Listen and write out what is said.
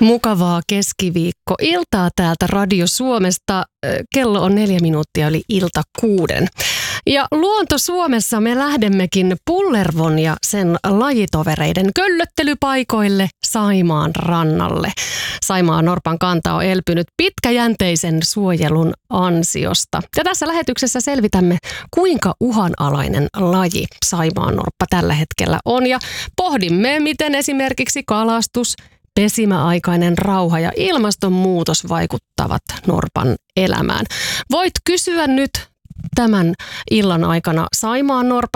Mukavaa keskiviikkoiltaa täältä Radio Suomesta. Kello on 4 minuuttia yli ilta 6. Ja Luonto Suomessa me lähdemmekin Pullervon ja sen lajitovereiden köllöttelypaikoille Saimaan rannalle. Saimaan norpan kanta on elpynyt pitkäjänteisen suojelun ansiosta. Ja tässä lähetyksessä selvitämme, kuinka uhanalainen laji Saimaan norppa tällä hetkellä on. Ja pohdimme, miten esimerkiksi kalastus, pesimäaikainen rauha ja ilmastonmuutos vaikuttavat norpan elämään. Voit kysyä nyt tämän illan aikana Saimaan norpan